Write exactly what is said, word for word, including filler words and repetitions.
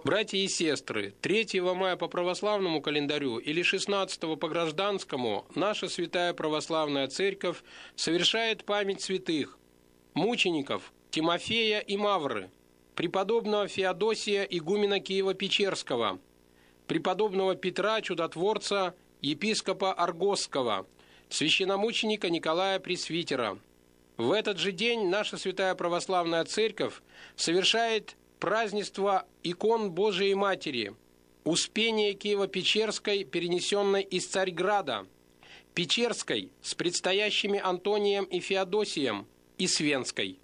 Братья и сестры, третьего мая по православному календарю или шестнадцатого по гражданскому наша Святая Православная Церковь совершает память святых, мучеников Тимофея и Мавры, преподобного Феодосия игумена Киево-Печерского, преподобного Петра Чудотворца, епископа Аргосского, священномученика Николая Пресвитера. В этот же день наша Святая Православная Церковь совершает празднество икон Божией Матери, Успение Киево-Печерской, перенесенной из Царьграда, Печерской с предстоящими Антонием и Феодосием и Свенской.